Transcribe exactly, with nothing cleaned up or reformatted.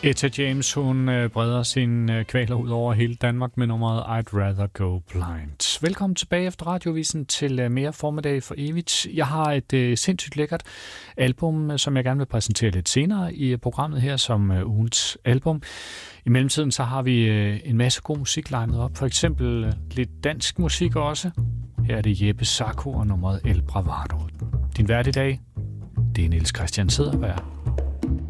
Etta James, hun breder sine kvaler ud over hele Danmark med nummeret I'd Rather Go Blind. Velkommen tilbage efter radiovisen til mere formiddag for evigt. Jeg har et uh, sindssygt lækkert album, som jeg gerne vil præsentere lidt senere i programmet her som uh, ugens album. I mellemtiden så har vi uh, en masse god musik legnet op. For eksempel uh, lidt dansk musik også. Her er det Jeppe Sacco og nummeret El Bravado. Din vært i dag, det er Niels Christian Cederberg.